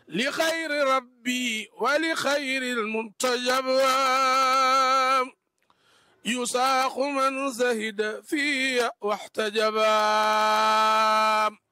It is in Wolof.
لخير ربي ولخير المنتجب يساق من زهد في واحتجبا